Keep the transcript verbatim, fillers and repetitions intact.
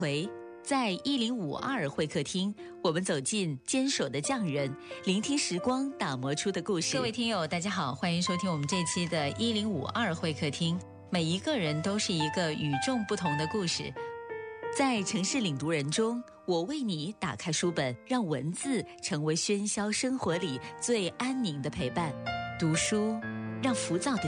回在一零五二会客厅，我们走进坚守的匠人，聆听时光打磨出的故事。各位听友大家好，欢迎收听我们这期的一零五二会客厅。每一个人都是一个与众不同的故事，在城市领读人中，我为你打开书本，让文字成为喧嚣生活里最安宁的陪伴。读书让浮躁的